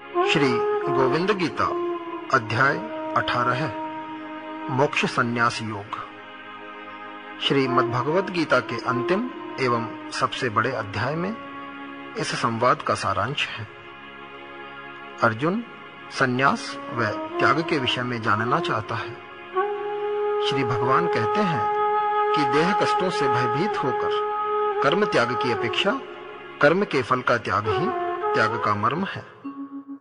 श्री गोविंद गीता अध्याय 18 है मोक्ष संन्यास योग। श्रीमद् भगवद गीता के अंतिम एवं सबसे बड़े अध्याय में इस संवाद का सारांश है। अर्जुन संन्यास व त्याग के विषय में जानना चाहता है। श्री भगवान कहते हैं कि देह कष्टों से भयभीत होकर कर्म त्याग की अपेक्षा कर्म के फल का त्याग ही त्याग का मर्म है।